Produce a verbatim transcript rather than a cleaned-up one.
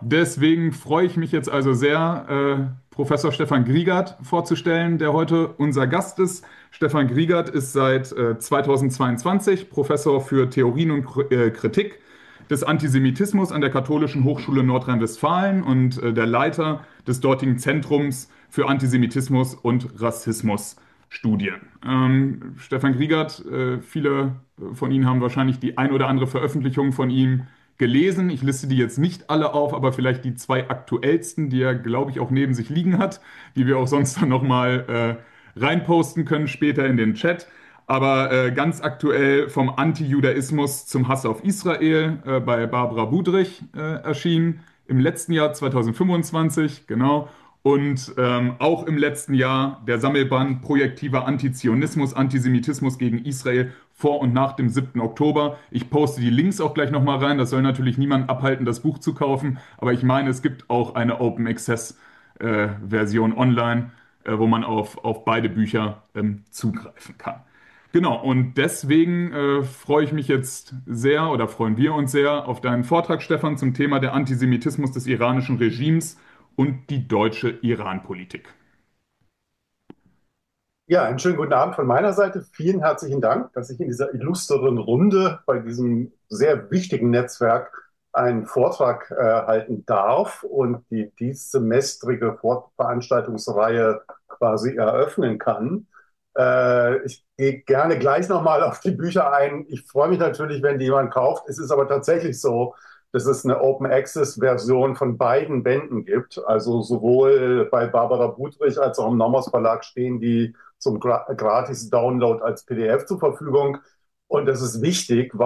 deswegen freue ich mich jetzt also sehr, äh, Professor Stefan Griegert vorzustellen, der heute unser Gast ist. Stefan Griegert ist seit äh, zweitausendzweiundzwanzig Professor für Theorien und Kr- äh, Kritik des Antisemitismus an der Katholischen Hochschule Nordrhein-Westfalen und äh, der Leiter des dortigen Zentrums für Antisemitismus und Rassismusstudien. Ähm, Stefan Griegert, äh, viele von Ihnen haben wahrscheinlich die ein oder andere Veröffentlichung von ihm gelesen. Ich liste die jetzt nicht alle auf, aber vielleicht die zwei aktuellsten, die er, glaube ich, auch neben sich liegen hat, die wir auch sonst dann nochmal äh, reinposten können später in den Chat. Aber äh, ganz aktuell vom Antijudaismus zum Hass auf Israel äh, bei Barbara Budrich äh, erschienen. Im letzten Jahr zweitausendfünfundzwanzig, genau. Und ähm, auch im letzten Jahr der Sammelband Projektiver Antizionismus, Antisemitismus gegen Israel vor und nach dem siebten Oktober. Ich poste die Links auch gleich nochmal rein. Das soll natürlich niemand abhalten, das Buch zu kaufen. Aber ich meine, es gibt auch eine Open Access äh, Version online, äh, wo man auf, auf beide Bücher ähm, zugreifen kann. Genau, und deswegen äh, freue ich mich jetzt sehr oder freuen wir uns sehr auf deinen Vortrag, Stefan, zum Thema der Antisemitismus des iranischen Regimes und die deutsche Iran-Politik. Ja, einen schönen guten Abend von meiner Seite. Vielen herzlichen Dank, dass ich in dieser illustren Runde bei diesem sehr wichtigen Netzwerk einen Vortrag äh, halten darf und die diessemestrige Vor- Veranstaltungsreihe quasi eröffnen kann. Äh, ich gehe gerne gleich nochmal auf die Bücher ein. Ich freue mich natürlich, wenn die jemand kauft. Es ist aber tatsächlich so, dass es eine Open Access Version von beiden Bänden gibt. Also sowohl bei Barbara Budrich als auch im Nomos Verlag stehen die zum Gra Gratis-Download als P D F zur Verfügung. Und das ist wichtig,